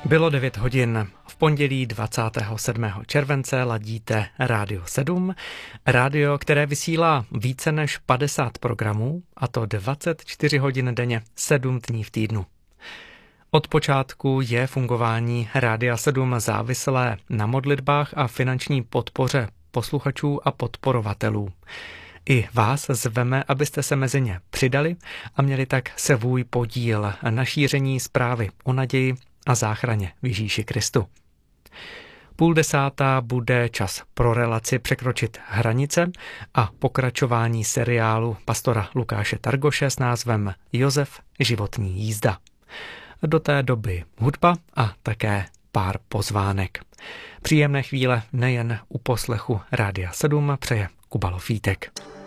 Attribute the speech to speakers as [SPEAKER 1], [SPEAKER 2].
[SPEAKER 1] Bylo 9 hodin. V pondělí 27. července ladíte Rádio 7. Rádio, které vysílá více než 50 programů, a to 24 hodin denně, 7 dní v týdnu. Od počátku je fungování Rádia 7 závislé na modlitbách a finanční podpoře posluchačů a podporovatelů. I vás zveme, abyste se mezi ně přidali a měli tak svůj podíl na šíření zprávy o naději a záchraně v Ježíši Kristu. 9:30 bude čas pro relaci Překročit hranice a pokračování seriálu pastora Lukáše Targoše s názvem Josef, životní jízda. Do té doby hudba a také pár pozvánek. Příjemné chvíle nejen u poslechu Rádia 7 přeje Kuba Lofítek.